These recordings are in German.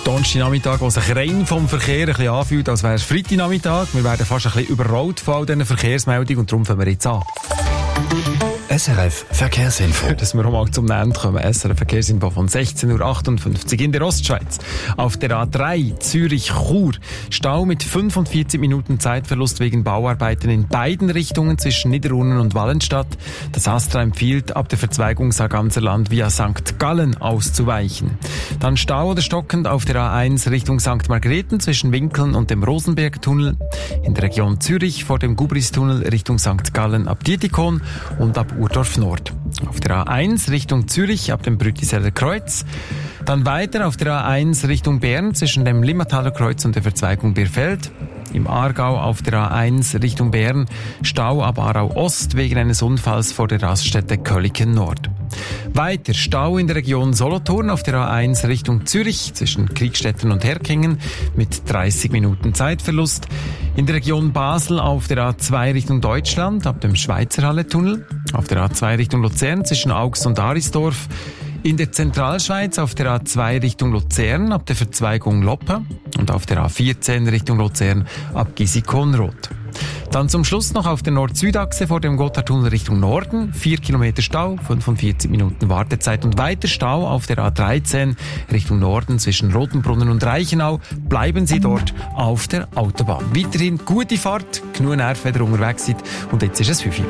Donnerstagnachmittag, der sich rein vom Verkehr ein bisschen anfühlt, als wäre es Freitagnachmittag. Wir werden fast ein bisschen überrollt von all diesen Verkehrsmeldungen und darum fangen wir jetzt an. SRF Verkehrsinfo. Dass wir auch mal zum Ende kommen. SRF Verkehrsinfo von 16.58 Uhr in der Ostschweiz. Auf der A3 Zürich-Chur. Stau mit 45 Minuten Zeitverlust wegen Bauarbeiten in beiden Richtungen zwischen Niederurnen und Wallenstadt. Das ASTRA empfiehlt, ab der Verzweigung Sarganserland via St. Gallen auszuweichen. Dann Stau oder stockend auf der A1 Richtung St. Margrethen zwischen Winkeln und dem Rosenbergtunnel. In der Region Zürich vor dem Gubristunnel Richtung St. Gallen ab Dietikon und ab Urdorf Nord. Auf der A1 Richtung Zürich ab dem Brütiseller Kreuz. Dann weiter auf der A1 Richtung Bern zwischen dem Limmataler Kreuz und der Verzweigung Birfeld. Im Aargau auf der A1 Richtung Bern Stau ab Aarau Ost wegen eines Unfalls vor der Raststätte Köliken Nord. Weiter Stau in der Region Solothurn auf der A1 Richtung Zürich zwischen Kriegstetten und Herkingen mit 30 Minuten Zeitverlust. In der Region Basel auf der A2 Richtung Deutschland ab dem Schweizerhalle-Tunnel. Auf der A2 Richtung Luzern zwischen Augs und Arisdorf. In der Zentralschweiz auf der A2 Richtung Luzern ab der Verzweigung Loppe und auf der A14 Richtung Luzern ab Gysi-Konrod. Dann zum Schluss noch auf der Nord-Süd-Achse vor dem Gotthardtunnel Richtung Norden. 4 Kilometer Stau, 45 Minuten Wartezeit und weiter Stau auf der A13 Richtung Norden zwischen Rotenbrunnen und Reichenau. Bleiben Sie dort auf der Autobahn. Weiterhin gute Fahrt, genug Nerven, wenn ihr unterwegs seid. Und jetzt ist es 5 Uhr.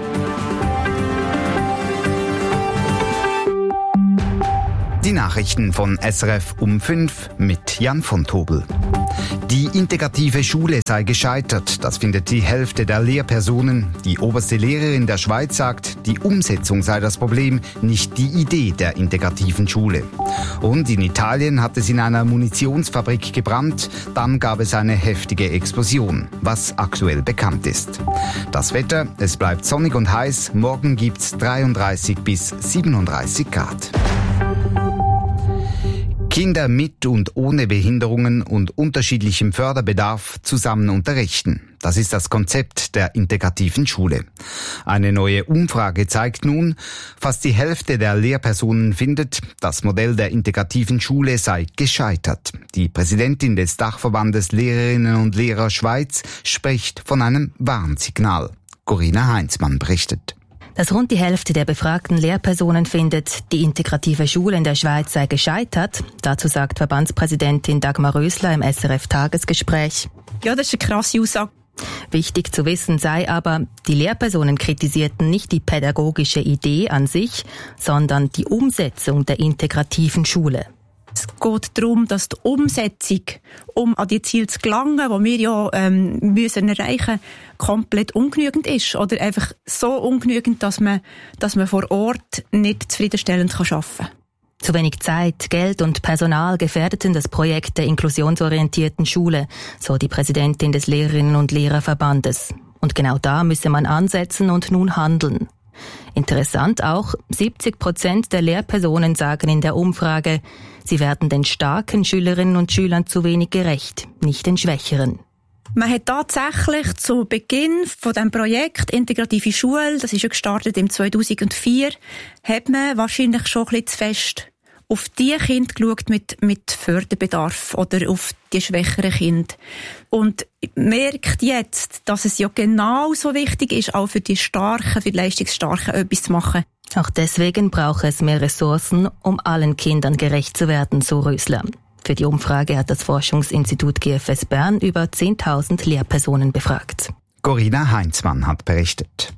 Die Nachrichten von SRF um 5 mit Jan von Tobel. Die integrative Schule sei gescheitert, das findet die Hälfte der Lehrpersonen. Die oberste Lehrerin der Schweiz sagt, die Umsetzung sei das Problem, nicht die Idee der integrativen Schule. Und in Italien hat es in einer Munitionsfabrik gebrannt, dann gab es eine heftige Explosion, was aktuell bekannt ist. Das Wetter, es bleibt sonnig und heiß, morgen gibt's 33 bis 37 Grad. Kinder mit und ohne Behinderungen und unterschiedlichem Förderbedarf zusammen unterrichten. Das ist das Konzept der integrativen Schule. Eine neue Umfrage zeigt nun, fast die Hälfte der Lehrpersonen findet, das Modell der integrativen Schule sei gescheitert. Die Präsidentin des Dachverbandes Lehrerinnen und Lehrer Schweiz spricht von einem Warnsignal. Corinna Heinzmann berichtet. Dass rund die Hälfte der befragten Lehrpersonen findet, die integrative Schule in der Schweiz sei gescheitert. Dazu sagt Verbandspräsidentin Dagmar Rösler im SRF-Tagesgespräch. Ja, das ist eine krasse Aussage. Wichtig zu wissen sei aber, die Lehrpersonen kritisierten nicht die pädagogische Idee an sich, sondern die Umsetzung der integrativen Schule. Es geht darum, dass die Umsetzung, um an die Ziele zu gelangen, die wir ja müssen erreichen, komplett ungenügend ist. Oder einfach so ungenügend, dass man vor Ort nicht zufriedenstellend arbeiten kann. Zu wenig Zeit, Geld und Personal gefährdeten das Projekt der inklusionsorientierten Schule, so die Präsidentin des Lehrerinnen- und Lehrerverbandes. Und genau da müsse man ansetzen und nun handeln. Interessant auch, 70% der Lehrpersonen sagen in der Umfrage, sie werden den starken Schülerinnen und Schülern zu wenig gerecht, nicht den schwächeren. Man hat tatsächlich zu Beginn von dem Projekt Integrative Schule, das ist ja gestartet im 2004, hat man wahrscheinlich schon ein bisschen zu fest auf die Kinder geschaut mit Förderbedarf oder auf die schwächeren Kinder. Und merkt jetzt, dass es ja genauso wichtig ist, auch für die Starken, für die Leistungsstarken etwas zu machen. Auch deswegen braucht es mehr Ressourcen, um allen Kindern gerecht zu werden, so Rösler. Für die Umfrage hat das Forschungsinstitut GFS Bern über 10.000 Lehrpersonen befragt. Corinna Heinzmann hat berichtet.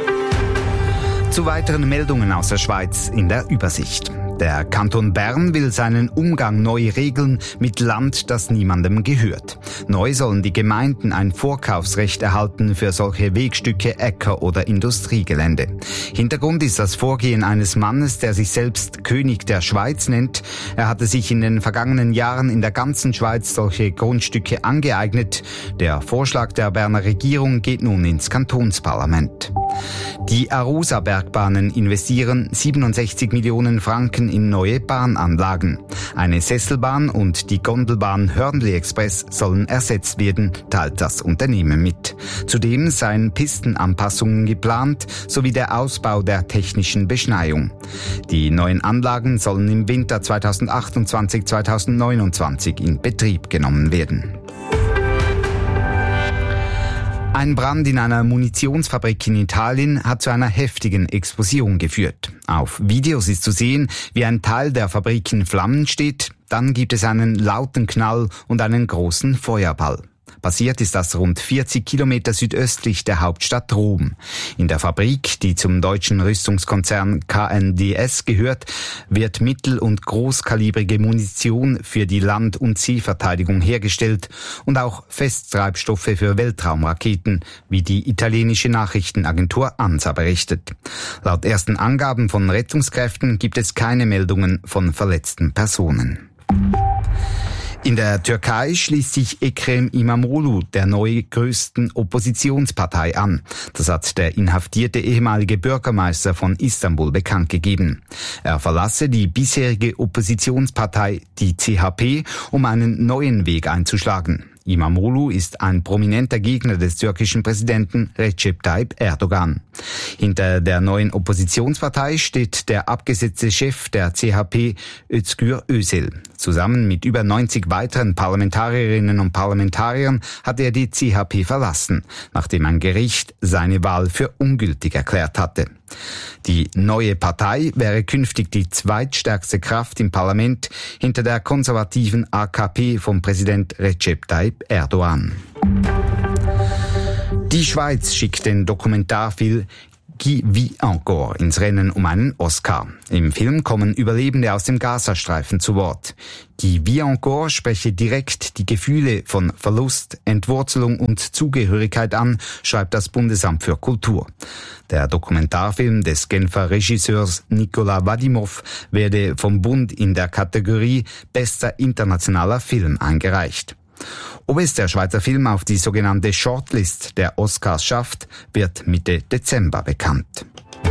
Zu weiteren Meldungen aus der Schweiz in der Übersicht. Der Kanton Bern will seinen Umgang neu regeln mit Land, das niemandem gehört. Neu sollen die Gemeinden ein Vorkaufsrecht erhalten für solche Wegstücke, Äcker oder Industriegelände. Hintergrund ist das Vorgehen eines Mannes, der sich selbst König der Schweiz nennt. Er hatte sich in den vergangenen Jahren in der ganzen Schweiz solche Grundstücke angeeignet. Der Vorschlag der Berner Regierung geht nun ins Kantonsparlament. Die Arosa-Bergbahnen investieren 67 Millionen Franken in neue Bahnanlagen. Eine Sesselbahn und die Gondelbahn Hörnli Express sollen ersetzt werden, teilt das Unternehmen mit. Zudem seien Pistenanpassungen geplant, sowie der Ausbau der technischen Beschneiung. Die neuen Anlagen sollen im Winter 2028/2029 in Betrieb genommen werden. Ein Brand in einer Munitionsfabrik in Italien hat zu einer heftigen Explosion geführt. Auf Videos ist zu sehen, wie ein Teil der Fabrik in Flammen steht. Dann gibt es einen lauten Knall und einen großen Feuerball. Passiert ist das rund 40 Kilometer südöstlich der Hauptstadt Rom. In der Fabrik, die zum deutschen Rüstungskonzern KNDS gehört, wird mittel- und großkalibrige Munition für die Land- und Seeverteidigung hergestellt und auch Festtreibstoffe für Weltraumraketen, wie die italienische Nachrichtenagentur ANSA berichtet. Laut ersten Angaben von Rettungskräften gibt es keine Meldungen von verletzten Personen. In der Türkei schließt sich Ekrem İmamoğlu der neu größten Oppositionspartei an. Das hat der inhaftierte ehemalige Bürgermeister von Istanbul bekannt gegeben. Er verlasse die bisherige Oppositionspartei, die CHP, um einen neuen Weg einzuschlagen. İmamoğlu ist ein prominenter Gegner des türkischen Präsidenten Recep Tayyip Erdogan. Hinter der neuen Oppositionspartei steht der abgesetzte Chef der CHP, Özgür Özel. Zusammen mit über 90 weiteren Parlamentarierinnen und Parlamentariern hat er die CHP verlassen, nachdem ein Gericht seine Wahl für ungültig erklärt hatte. Die neue Partei wäre künftig die zweitstärkste Kraft im Parlament hinter der konservativen AKP von Präsident Recep Tayyip Erdogan. Die Schweiz schickt den Dokumentarfilm Qui vit encore ins Rennen um einen Oscar. Im Film kommen Überlebende aus dem Gazastreifen zu Wort. Qui vit encore spreche direkt die Gefühle von Verlust, Entwurzelung und Zugehörigkeit an, schreibt das Bundesamt für Kultur. Der Dokumentarfilm des Genfer Regisseurs Nikola Vadimov werde vom Bund in der Kategorie Bester internationaler Film eingereicht. Ob es der Schweizer Film auf die sogenannte Shortlist der Oscars schafft, wird Mitte Dezember bekannt.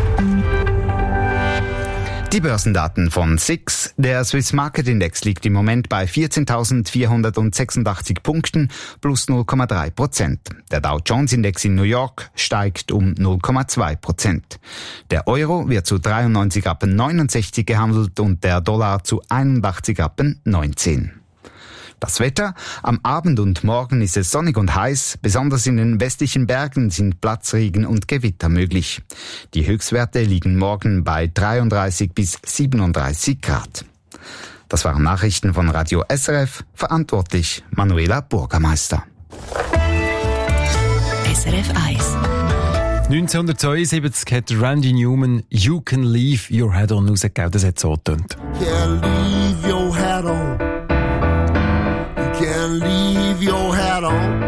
Die Börsendaten von SIX. Der Swiss Market Index liegt im Moment bei 14.486 Punkten plus 0,3%. Der Dow Jones Index in New York steigt um 0,2%. Der Euro wird zu 93,69 Rappen gehandelt und der Dollar zu 81,19 Rappen. Das Wetter: Am Abend und Morgen ist es sonnig und heiß. Besonders in den westlichen Bergen sind Platzregen und Gewitter möglich. Die Höchstwerte liegen morgen bei 33 bis 37 Grad. Das waren Nachrichten von Radio SRF. Verantwortlich Manuela Burgermeister. SRF 1. 1972 hat Randy Newman «You Can Leave Your Head On» rausgegeben. Das hat so getönt. Can't leave your head on. You can't leave your head on.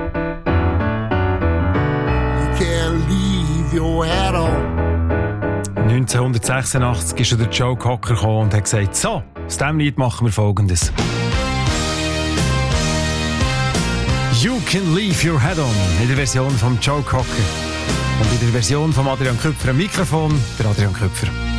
You can't leave your head on. 1986 ist der Joe Cocker gekommen und hat gesagt, so, aus diesem Lied machen wir Folgendes. «You Can Leave Your Head On» in der Version von Joe Cocker. Und in der Version von Adrian Köpfer am Mikrofon, der Adrian Köpfer.